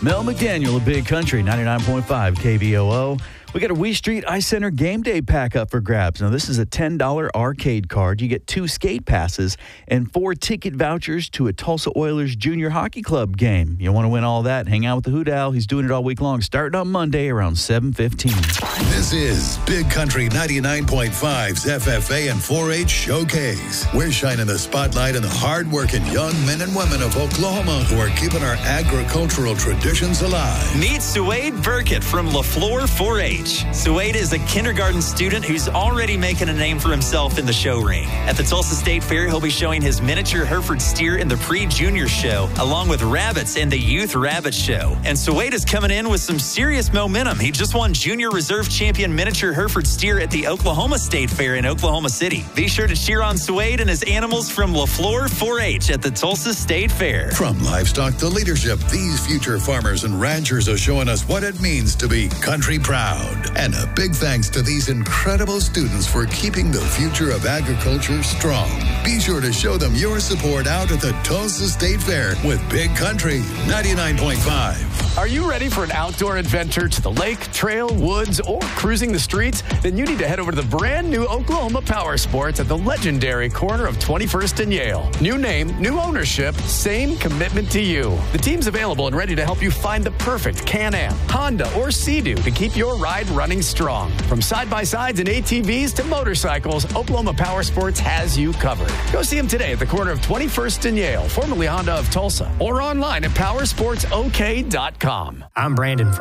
Mel McDaniel of Big Country, 99.5 KBOO. We got a Wee Street Ice Center game day pack up for grabs. Now, this is a $10 arcade card. You get 2 skate passes and 4 ticket vouchers to a Tulsa Oilers Junior Hockey Club game. You want to win all that? Hang out with the Hoot Owl. He's doing it all week long, starting on Monday around 7:15. This is Big Country 99.5's FFA and 4-H Showcase. We're shining the spotlight on the hard-working young men and women of Oklahoma who are keeping our agricultural traditions alive. Meet Suede Burkett from LaFleur 4-H. Suede is a kindergarten student who's already making a name for himself in the show ring. At the Tulsa State Fair, he'll be showing his miniature Hereford steer in the pre-junior show, along with rabbits in the youth rabbit show. And Suede is coming in with some serious momentum. He just won junior reserve champion miniature Hereford steer at the Oklahoma State Fair in Oklahoma City. Be sure to cheer on Suede and his animals from LaFleur 4-H at the Tulsa State Fair. From livestock to leadership, these future farmers and ranchers are showing us what it means to be country proud. And a big thanks to these incredible students for keeping the future of agriculture strong. Be sure to show them your support out at the Tulsa State Fair with Big Country 99.5. Are you ready for an outdoor adventure to the lake, trail, woods, or cruising the streets? Then you need to head over to the brand new Oklahoma Power Sports at the legendary corner of 21st and Yale. New name, new ownership, same commitment to you. The team's available and ready to help you find the perfect Can-Am, Honda, or Sea-Doo to keep your ride running strong. From side-by-sides and ATVs to motorcycles, Oklahoma Power Sports has you covered. Go see them today at the corner of 21st and Yale, formerly Honda of Tulsa, or online at powersportsok.com. I'm Brandon from